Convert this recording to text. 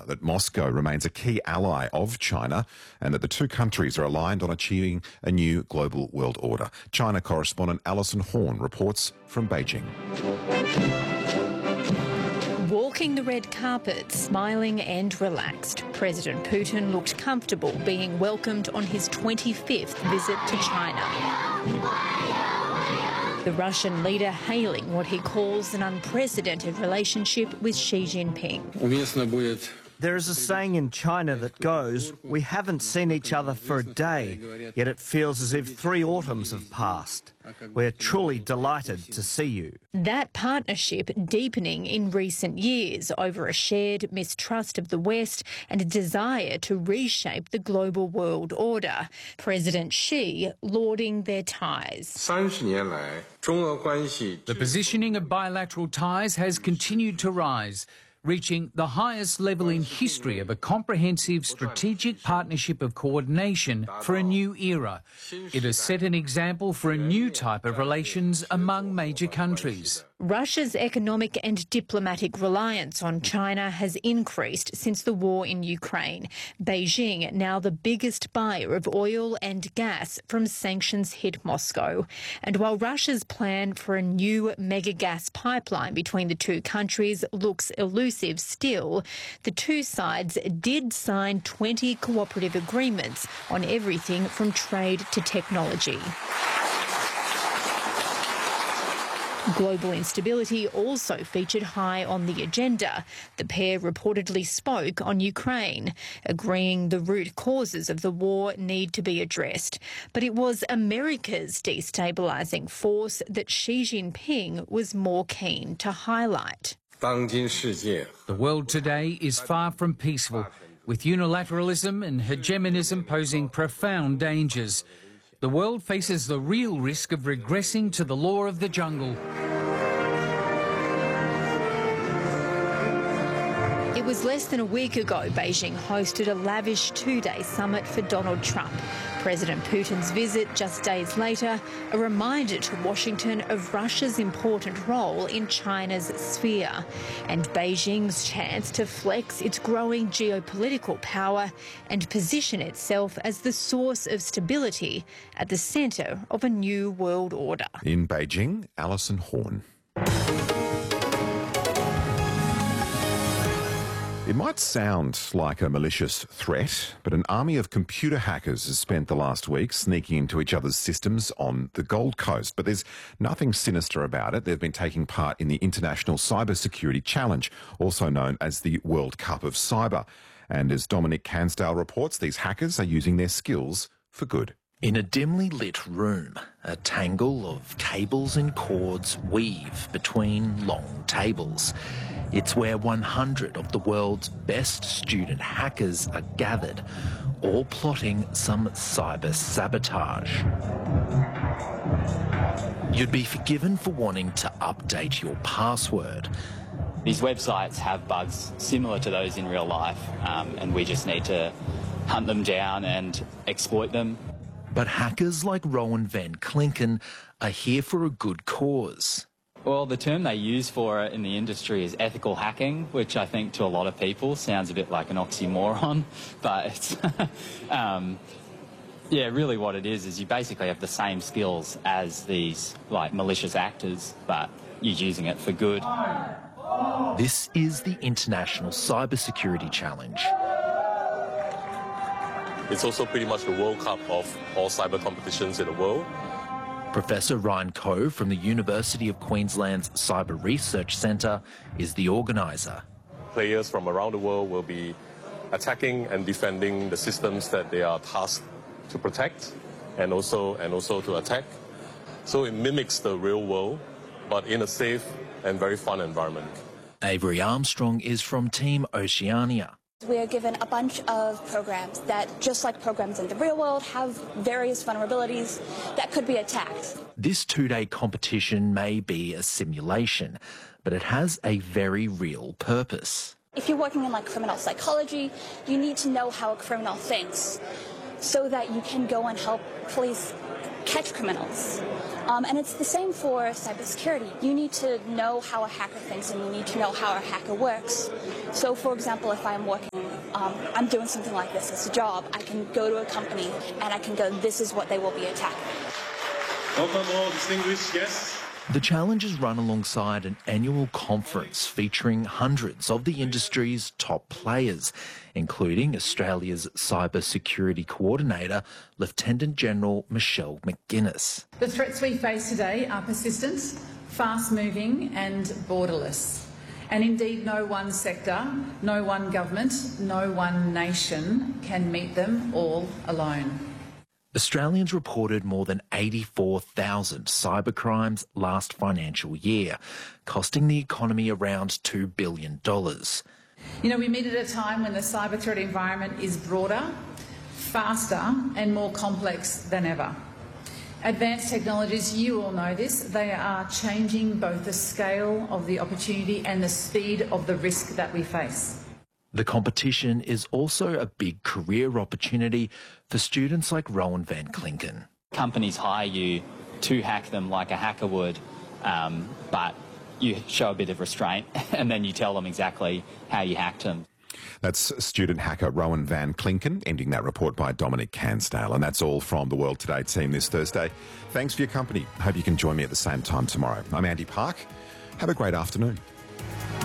that Moscow remains a key ally of China and that the two countries are aligned on achieving a new global world order. China correspondent Alison Horn reports from Beijing. Walking the red carpet, smiling and relaxed, President Putin looked comfortable being welcomed on his 25th visit to China. The Russian leader hailing what he calls an unprecedented relationship with Xi Jinping. There is a saying in China that goes, "We haven't seen each other for a day, yet it feels as if 3 autumns have passed. We're truly delighted to see you." That partnership deepening in recent years over a shared mistrust of the West and a desire to reshape the global world order. President Xi lauding their ties. The positioning of bilateral ties has continued to rise, reaching the highest level in history of a comprehensive strategic partnership of coordination for a new era. It has set an example for a new type of relations among major countries. Russia's economic and diplomatic reliance on China has increased since the war in Ukraine. Beijing now the biggest buyer of oil and gas from sanctions-hit Moscow. And while Russia's plan for a new mega gas pipeline between the two countries looks elusive still, the two sides did sign 20 cooperative agreements on everything from trade to technology. Global instability also featured high on the agenda. The pair reportedly spoke on Ukraine, agreeing the root causes of the war need to be addressed. But it was America's destabilising force that Xi Jinping was more keen to highlight. The world today is far from peaceful, with unilateralism and hegemonism posing profound dangers. The world faces the real risk of regressing to the law of the jungle. It was less than a week ago Beijing hosted a lavish 2-day summit for Donald Trump. President Putin's visit just days later, a reminder to Washington of Russia's important role in China's sphere and Beijing's chance to flex its growing geopolitical power and position itself as the source of stability at the centre of a new world order. In Beijing, Alison Horn. It might sound like a malicious threat, but an army of computer hackers has spent the last week sneaking into each other's systems on the Gold Coast. But there's nothing sinister about it. They've been taking part in the International Cybersecurity Challenge, also known as the World Cup of Cyber. And as Dominic Cansdale reports, these hackers are using their skills for good. In a dimly lit room, a tangle of cables and cords weave between long tables. It's where 100 of the world's best student hackers are gathered, all plotting some cyber sabotage. You'd be forgiven for wanting to update your password. These websites have bugs similar to those in real life, and we just need to hunt them down and exploit them. But hackers like Rowan Van Klinken are here for a good cause. Well, the term they use for it in the industry is ethical hacking, which I think to a lot of people sounds a bit like an oxymoron, but it's yeah, really what it is you basically have the same skills as these like malicious actors, but you're using it for good. This is the International Cybersecurity Challenge. It's also pretty much the World Cup of all cyber competitions in the world. Professor Ryan Coe from the University of Queensland's Cyber Research Centre is the organiser. Players from around the world will be attacking and defending the systems that they are tasked to protect and also to attack. So it mimics the real world, but in a safe and very fun environment. Avery Armstrong is from Team Oceania. We are given a bunch of programs that, just like programs in the real world, have various vulnerabilities that could be attacked. This 2-day competition may be a simulation, but it has a very real purpose. If you're working in like criminal psychology, you need to know how a criminal thinks so that you can go and help police catch criminals. And it's the same for cybersecurity. You need to know how a hacker thinks, and you need to know how a hacker works. So, for example, if I'm I'm doing something like this as a job, I can go to a company and I can go, this is what they will be attacking. Welcome all distinguished guests. The challenge is run alongside an annual conference featuring hundreds of the industry's top players, including Australia's Cyber Security Coordinator, Lieutenant General Michelle McGuinness. The threats we face today are persistent, fast-moving and borderless. And indeed, no one sector, no one government, no one nation can meet them all alone. Australians reported more than 84,000 cybercrimes last financial year, costing the economy around $2 billion. You know, we meet at a time when the cyber threat environment is broader, faster and more complex than ever. Advanced technologies, you all know this, they are changing both the scale of the opportunity and the speed of the risk that we face. The competition is also a big career opportunity for students like Rowan Van Klinken. Companies hire you to hack them like a hacker would, but you show a bit of restraint and then you tell them exactly how you hacked them. That's student hacker Rowan Van Klinken, ending that report by Dominic Cansdale. And that's all from the World Today team this Thursday. Thanks for your company. Hope you can join me at the same time tomorrow. I'm Andy Park. Have a great afternoon.